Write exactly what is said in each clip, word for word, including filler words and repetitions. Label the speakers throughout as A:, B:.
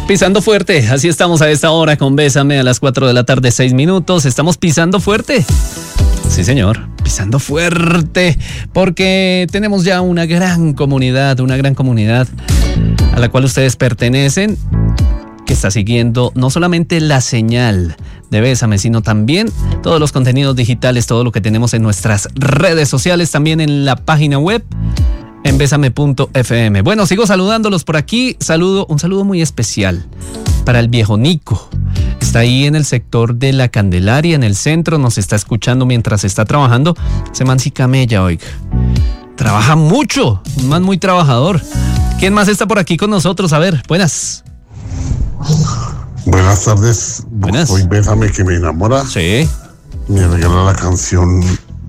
A: Pisando fuerte, así estamos a esta hora con Bésame a las cuatro de la tarde, seis minutos. Estamos pisando fuerte. Sí, señor, pisando fuerte, porque tenemos ya una gran comunidad, una gran comunidad a la cual ustedes pertenecen, que está siguiendo no solamente la señal de Bésame, sino también todos los contenidos digitales, todo lo que tenemos en nuestras redes sociales, también en la página web, en bésame punto efe eme. Bueno, sigo saludándolos por aquí. Saludo, un saludo muy especial para el viejo Nico. Está ahí en el sector de la Candelaria, en el centro, nos está escuchando mientras está trabajando. Ese man sí camella, oiga. Trabaja mucho, un man muy trabajador. ¿Quién más está por aquí con nosotros? A ver, buenas.
B: Buenas tardes.
A: Buenas.
B: Soy Bésame que me enamora.
A: Sí.
B: Me regala la canción.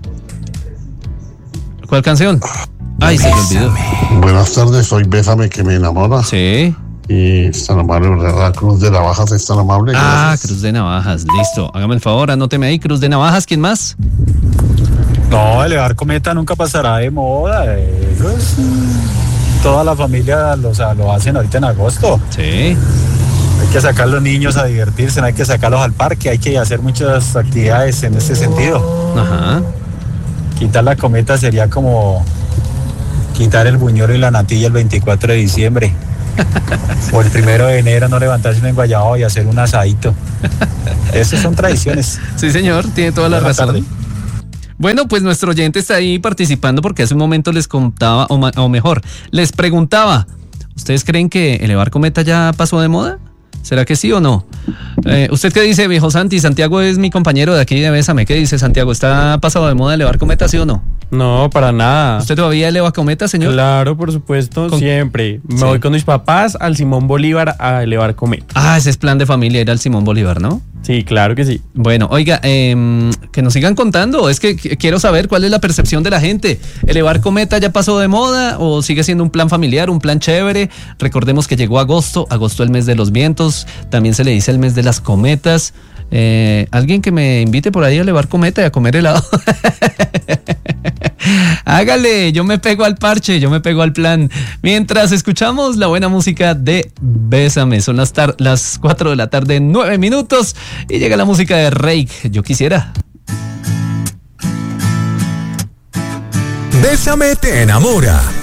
A: ¿Cuál canción? Ay, se me olvidó.
B: Buenas tardes, soy Bésame que me enamora.
A: Sí.
B: Y es tan amable, la Cruz de Navajas es tan amable.
A: Ah,
B: gracias.
A: Cruz de Navajas, listo. Hágame el favor, anóteme ahí, Cruz de Navajas, ¿quién más?
C: No, elevar cometa nunca pasará de moda. Eso es, toda la familia lo, o sea, lo hacen ahorita en agosto.
A: Sí.
C: Hay que sacar a los niños a divertirse, no hay que sacarlos al parque, hay que hacer muchas actividades en ese sentido.
A: Ajá.
C: Quitar la cometa sería como quitar el buñuelo y la natilla el veinticuatro de diciembre. O el primero de enero no levantarse en Guayabo y hacer un asadito. Esas son tradiciones.
A: Sí, señor, tiene toda la
C: Buena
A: razón.
C: tarde.
A: Bueno, pues nuestro oyente está ahí participando porque hace un momento les contaba, o, ma- o mejor, les preguntaba, ¿ustedes creen que elevar cometa ya pasó de moda? ¿Será que sí o no? Eh, ¿Usted qué dice, viejo Santi? Santiago es mi compañero de aquí de Bésame. ¿Qué dice, Santiago? ¿Está pasado de moda elevar cometa, sí o no?
D: No, para nada.
A: ¿Usted todavía eleva cometa, señor?
D: Claro, por supuesto,
A: Con-
D: siempre. Me
A: Sí.
D: voy con mis papás al Simón Bolívar a elevar cometa.
A: Ah, ese es plan de familia, ir al Simón Bolívar, ¿no?
D: Sí, claro que sí.
A: Bueno, oiga, eh, que nos sigan contando. Es que qu- quiero saber cuál es la percepción de la gente. ¿Elevar cometa ya pasó de moda o sigue siendo un plan familiar, un plan chévere? Recordemos que llegó agosto, agosto el mes de los vientos, también se le dice el mes de las cometas. Eh, Alguien que me invite por ahí a elevar cometa y a comer helado. Hágale, yo me pego al parche, yo me pego al plan. Mientras escuchamos la buena música de Bésame, son las, tar- las cuatro de la tarde, nueve minutos, y llega la música de Rake, Yo Quisiera.
E: Bésame te enamora.